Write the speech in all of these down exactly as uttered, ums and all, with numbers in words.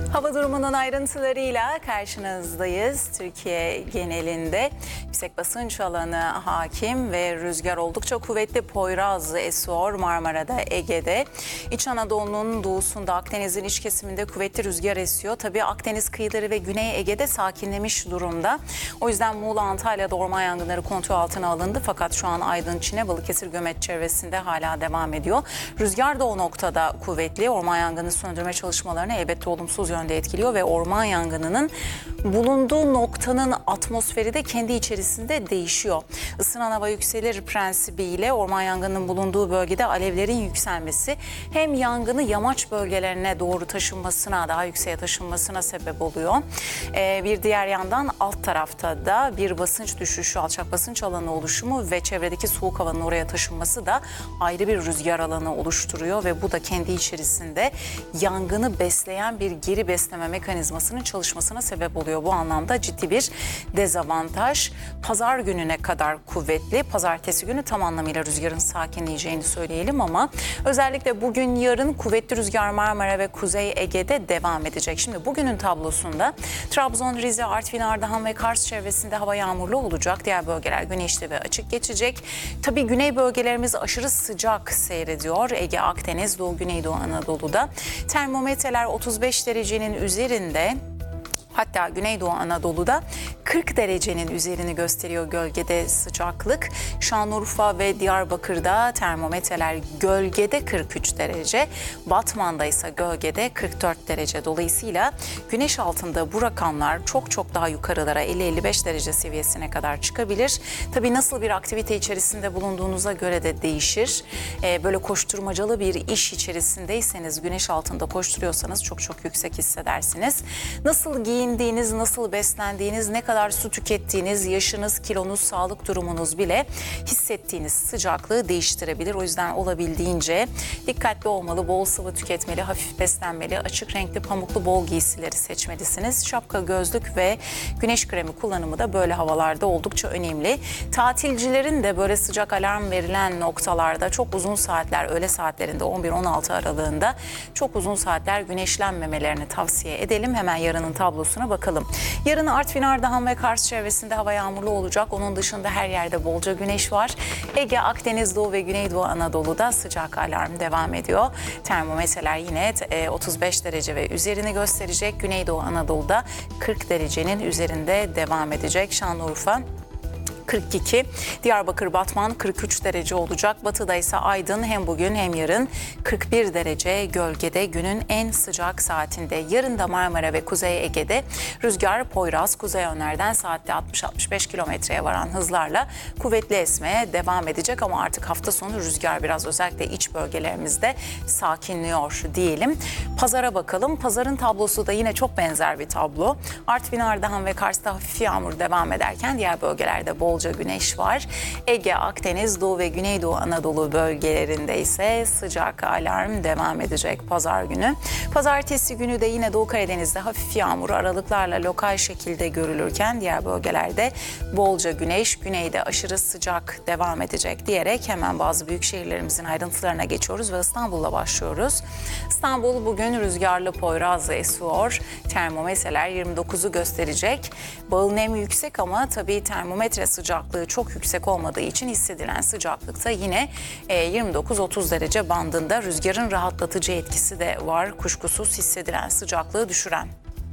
Hava durumunun ayrıntılarıyla karşınızdayız. Türkiye genelinde yüksek basınç alanı hakim ve rüzgar oldukça kuvvetli. Poyraz esiyor Marmara'da, Ege'de. İç Anadolu'nun doğusunda, Akdeniz'in iç kesiminde kuvvetli rüzgar esiyor. Tabii Akdeniz kıyıları ve Güney Ege'de sakinlemiş durumda. O yüzden Muğla, Antalya'da orman yangınları kontrol altına alındı. Fakat şu an Aydın, Çine, Balıkesir, Gömet çevresinde hala devam ediyor. Rüzgar da o noktada kuvvetli. Orman yangını söndürme çalışmalarını elbette olumsuz yönde etkiliyor ve orman yangınının bulunduğu noktanın atmosferi de kendi içerisinde değişiyor. Isınan hava yükselir prensibiyle orman yangınının bulunduğu bölgede alevlerin yükselmesi hem yangını yamaç bölgelerine doğru taşınmasına, daha yükseğe taşınmasına sebep oluyor. Ee, bir diğer yandan alt tarafta da bir basınç düşüşü, alçak basınç alanı oluşumu ve çevredeki soğuk havanın oraya taşınması da ayrı bir rüzgar alanı oluşturuyor ve bu da kendi içerisinde yangını besleyen bir geri besleme mekanizmasının çalışmasına sebep oluyor. Bu anlamda ciddi bir dezavantaj. Pazar gününe kadar kuvvetli. Pazartesi günü tam anlamıyla rüzgarın sakinleyeceğini söyleyelim ama özellikle bugün yarın kuvvetli rüzgar Marmara ve Kuzey Ege'de devam edecek. Şimdi bugünün tablosunda Trabzon, Rize, Artvin, Ardahan ve Kars çevresinde hava yağmurlu olacak. Diğer bölgeler güneşli ve açık geçecek. Tabii güney bölgelerimiz aşırı sıcak seyrediyor. Ege, Akdeniz, Doğu, Güneydoğu Anadolu'da. Termometreler otuz beş derecenin üzerinde. Hatta Güneydoğu Anadolu'da kırk derecenin üzerini gösteriyor gölgede sıcaklık. Şanlıurfa ve Diyarbakır'da termometreler gölgede kırk üç derece. Batman'da ise gölgede kırk dört derece. Dolayısıyla güneş altında bu rakamlar çok çok daha yukarılara elli elli beş derece seviyesine kadar çıkabilir. Tabii nasıl bir aktivite içerisinde bulunduğunuza göre de değişir. Ee, böyle koşturmacalı bir iş içerisindeyseniz, güneş altında koşturuyorsanız çok çok yüksek hissedersiniz. Nasıl giyindiğiniz, nasıl beslendiğiniz, ne kadar su tükettiğiniz, yaşınız, kilonuz, sağlık durumunuz bile hissettiğiniz sıcaklığı değiştirebilir. O yüzden olabildiğince dikkatli olmalı, bol sıvı tüketmeli, hafif beslenmeli, açık renkli pamuklu bol giysileri seçmelisiniz. Şapka, gözlük ve güneş kremi kullanımı da böyle havalarda oldukça önemli. Tatilcilerin de böyle sıcak alarm verilen noktalarda çok uzun saatler, öğle saatlerinde on bir on altı aralığında çok uzun saatler güneşlenmemelerini tavsiye edelim. Hemen yarının tablosuna bakalım. Yarın Artvin, Ardahan ve Kars çevresinde hava yağmurlu olacak. Onun dışında her yerde bolca güneş var. Ege, Akdeniz, Doğu ve Güneydoğu Anadolu'da sıcak alarm devam ediyor. Termometreler yine otuz beş derece ve üzerini gösterecek. Güneydoğu Anadolu'da kırk derecenin üzerinde devam edecek. Şanlıurfa kırk iki, Diyarbakır, Batman kırk üç derece olacak. Batıda ise Aydın hem bugün hem yarın kırk bir derece gölgede günün en sıcak saatinde. Yarın da Marmara ve Kuzey Ege'de rüzgar Poyraz kuzey yönlerden saatte altmış altmış beş kilometreye varan hızlarla kuvvetli esmeye devam edecek ama artık hafta sonu rüzgar biraz özellikle iç bölgelerimizde sakinliyor diyelim. Pazara bakalım. Pazarın tablosu da yine çok benzer bir tablo. Artvin, Ardahan ve Kars'ta hafif yağmur devam ederken diğer bölgelerde bol güneş var. Ege, Akdeniz, Doğu ve Güneydoğu Anadolu bölgelerinde ise sıcak alarm devam edecek pazar günü. Pazartesi günü de yine Doğu Karadeniz'de hafif yağmur aralıklarla lokal şekilde görülürken diğer bölgelerde bolca güneş, güneyde aşırı sıcak devam edecek diyerek hemen bazı büyük şehirlerimizin ayrıntılarına geçiyoruz ve İstanbul'la başlıyoruz. İstanbul bugün rüzgarlı Poyraz'la esiyor. Termometreler yirmi dokuzu gösterecek. Bağıl nem yüksek ama tabii termometre sıcaklığı çok yüksek olmadığı için hissedilen sıcaklıkta yine yirmi dokuz otuz derece bandında. Rüzgarın rahatlatıcı etkisi de var, kuşkusuz hissedilen sıcaklığı düşüren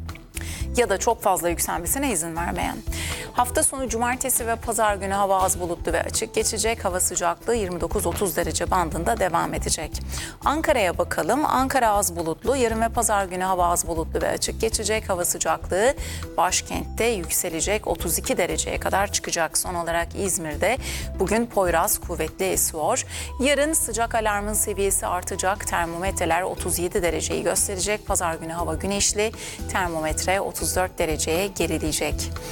ya da çok fazla yükselmesine izin vermeyen. Hafta sonu cumartesi ve pazar günü hava az bulutlu ve açık geçecek. Hava sıcaklığı yirmi dokuz otuz derece bandında devam edecek. Ankara'ya bakalım. Ankara az bulutlu. Yarın ve pazar günü hava az bulutlu ve açık geçecek. Hava sıcaklığı başkentte yükselecek. otuz iki dereceye kadar çıkacak. Son olarak İzmir'de bugün Poyraz kuvvetli esiyor. Yarın sıcak alarmın seviyesi artacak. Termometreler otuz yedi dereceyi gösterecek. Pazar günü hava güneşli. Termometre otuz dört dereceye gerileyecek.